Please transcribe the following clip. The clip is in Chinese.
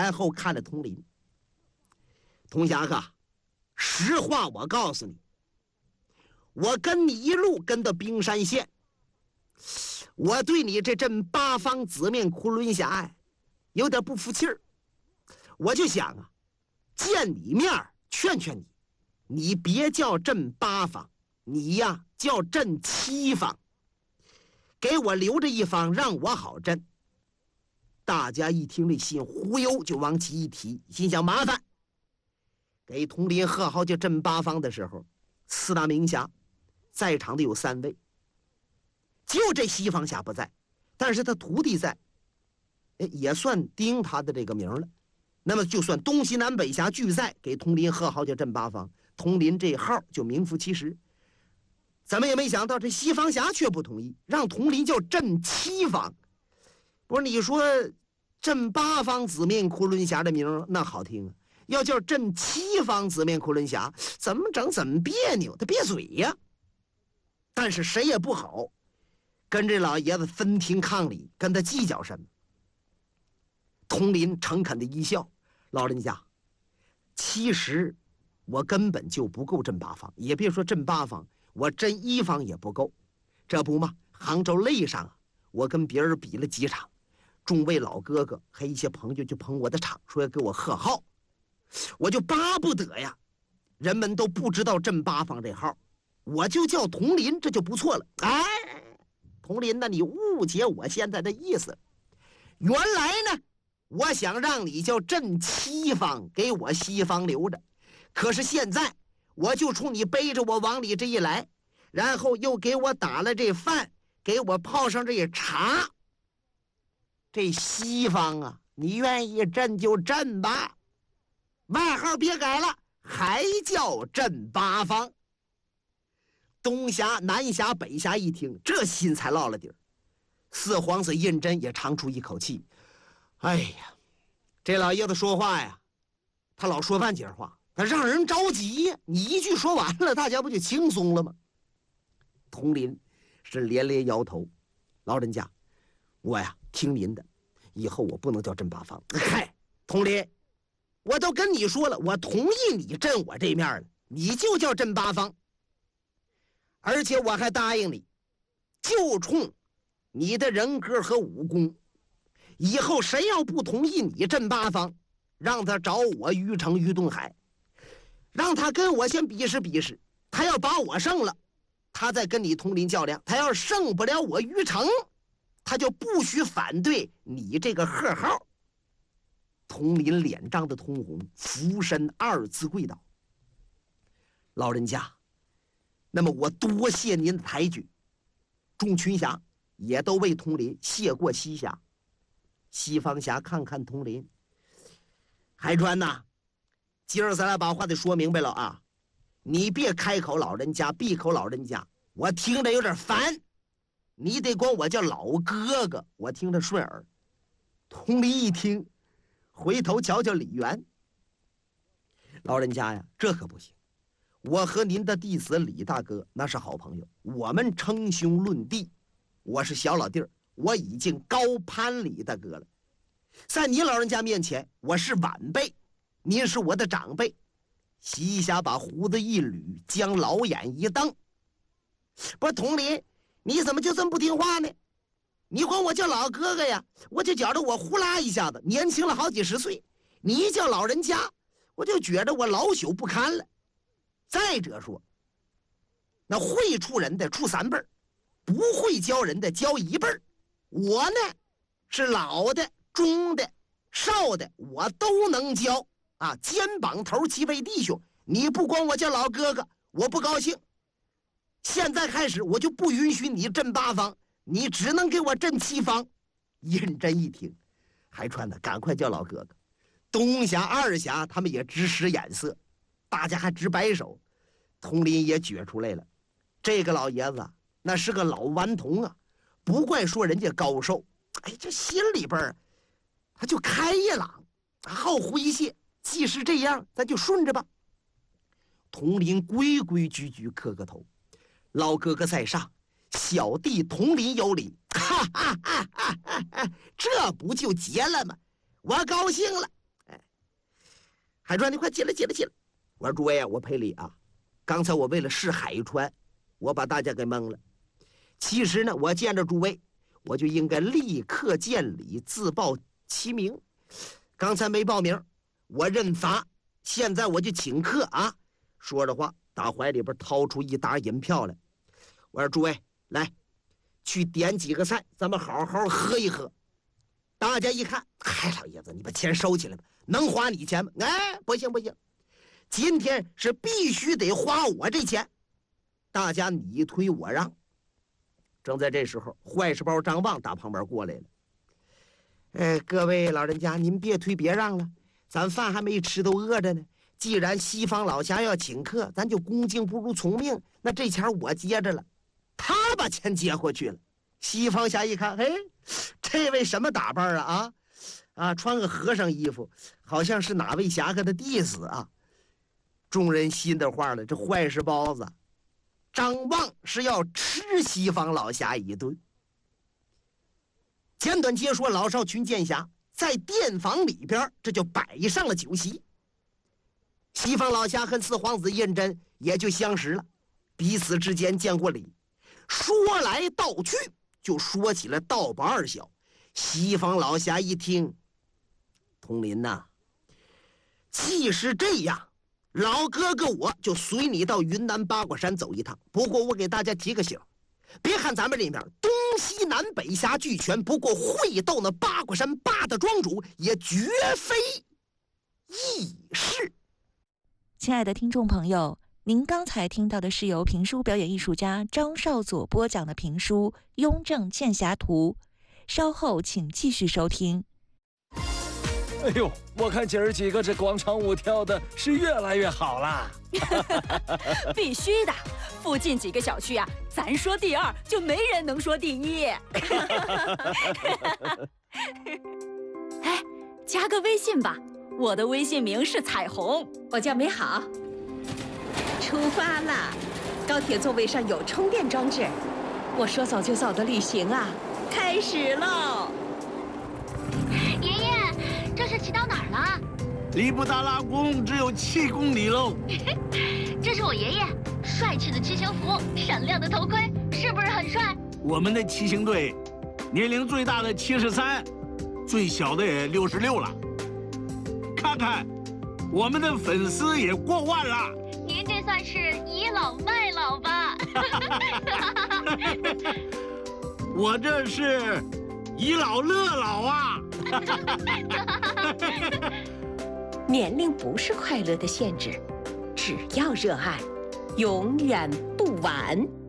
然后看着佟林：“佟侠客，实话我告诉你，我跟你一路跟到冰山县，我对你这镇八方紫面昆仑侠呀，有点不服气儿。我就想啊，见你面劝劝你，你别叫镇八方，你呀叫镇七方，给我留着一方，让我好镇。”大家一听这信，忽悠就往起一提，心想麻烦。给佟林贺号叫镇八方的时候，四大名侠在场的有3位，就这西方侠不在，但是他徒弟在，也算盯他的这个名了。那么就算东西南北侠俱在，给佟林贺号叫镇八方，佟林这号就名副其实。怎么也没想到这西方侠却不同意，让佟林叫镇七方。不是你说镇八方紫面昆仑侠的名那好听啊，要叫镇七方紫面昆仑侠，怎么整怎么别扭，他别嘴呀。但是谁也不好跟这老爷子分庭抗礼，跟他计较什么。佟林诚恳的一笑：“老人家，其实我根本就不够镇八方，也别说镇八方，我镇一方也不够。这不嘛，杭州擂上啊，我跟别人比了几场，众位老哥哥还一些朋友就捧我的场，说要给我贺号，我就巴不得呀，人们都不知道镇八方这号，我就叫佟林，这就不错了。”哎，佟林呢，你误解我现在的意思。原来呢，我想让你叫镇七方，给我西方留着。可是现在我就冲你背着我往里这一来，然后又给我打了这饭，给我泡上这茶。这西方啊，你愿意镇就镇吧，外号别改了，还叫镇八方。东侠、南侠、北侠一听，这心才落了底儿。四皇子胤禛也长出一口气：“哎呀，这老爷子说话呀，他老说半截话，他让人着急呀。你一句说完了，大家不就轻松了吗？”佟林是连连摇头：“老人家，我呀听您的，以后我不能叫镇八方。”“嗨，佟林，我都跟你说了，我同意你镇我这面了，你就叫镇八方。而且我还答应你，就冲你的人格和武功，以后谁要不同意你镇八方，让他找我于城于东海，让他跟我先比试比试，他要把我胜了，他再跟你佟林较量，他要胜不了我于城，他就不许反对你这个贺号。”佟林脸涨得通红，俯身2字跪倒：“老人家，那么我多谢您的抬举。”众群侠也都为佟林谢过西侠。西方侠看看佟林：“海川呐，今儿咱俩把话得说明白了啊！你别开口老人家，闭口老人家，我听着有点烦。你得管我叫老哥哥，我听着顺耳。”佟林一听，回头瞧瞧李元：“老人家呀，这可不行。我和您的弟子李大哥那是好朋友，我们称兄论弟。我是小老弟儿，我已经高攀李大哥了。在你老人家面前，我是晚辈，您是我的长辈。”西侠把胡子一捋，将老眼一瞪：“不是佟林，你怎么就这么不听话呢？你管我叫老哥哥呀，我就觉着我呼啦一下子年轻了好几十岁；你一叫老人家，我就觉着我老朽不堪了。再者说，那会处人的处3辈儿，不会教人的教1辈儿。我呢，是老的、中的、少的，我都能教啊！肩膀头齐为弟兄，你不管我叫老哥哥，我不高兴。现在开始，我就不允许你镇八方，你只能给我镇7方。”胤禛一听，海川的赶快叫老哥哥。东侠、二侠他们也直使眼色，大家还直摆手。佟林也觉出来了，这个老爷子那是个老顽童啊，不怪说人家高寿，哎，这心里边他就开朗，好诙谐。既是这样，咱就顺着吧。佟林规规矩矩磕个头：“老哥哥在上，小弟佟林有礼。”哈哈哈哈哈！这不就结了吗？我高兴了。 海船，你快进来，进来，进来！我说诸位啊，我赔礼啊！刚才我为了试海船，我把大家给蒙了。其实呢，我见着诸位，我就应该立刻见礼，自报其名。刚才没报名，我认罚。现在我就请客啊！说着话，打怀里边掏出一打银票来。我说诸位，来，去点几个菜，咱们好好喝一喝。大家一看，嗨，老爷子，你把钱收起来吧，能花你钱吗？哎，不行不行，今天是必须得花我这钱。大家你推我让。正在这时候，坏事包张旺打旁边过来了。各位老人家，您别推别让了，咱饭还没吃，都饿着呢。既然西方老侠要请客，咱就恭敬不如从命。那这钱我接着了，他把钱接过去了。西方侠一看，嘿，这位什么打扮啊？穿个和尚衣服，好像是哪位侠客的弟子啊。众人心的话了，这坏事包子张旺是要吃西方老侠一顿。简短截说，老少群剑侠在殿房里边，这就摆上了酒席。西方老侠和四皇子胤禛也就相识了，彼此之间见过礼，说来道去就说起了道宝二小。西方老侠一听，统领呐，既是这样，老哥哥我就随你到云南八卦山走一趟。不过我给大家提个醒，别看咱们这面东西南北侠俱全，不过会斗那八卦山八大庄主也绝非易事。 亲爱的听众朋友，您刚才听到的是由评书表演艺术家张少佐播讲的评书《雍正剑侠图》，稍后请继续收听。 哎呦，我看姐儿几个这广场舞跳的是越来越好啦！ 必须的，附近几个小区啊，咱说第二就没人能说第一。哎，加个微信吧，我的微信名是彩虹， 我叫美好。出发啦！高铁座位上有充电装置，我说走就走的旅行啊，开始喽！ 爷爷，这是骑到哪儿了？ 离布达拉宫只有7公里喽。 这是我爷爷，帅气的骑行服，闪亮的头盔，是不是很帅？ 我们的骑行队，年龄最大的73，最小的也66了。看看，我们的粉丝也过万了。 您这算是倚老卖老吧？ 我这是倚老乐老啊！ 年龄不是快乐的限制，只要热爱，永远不晚。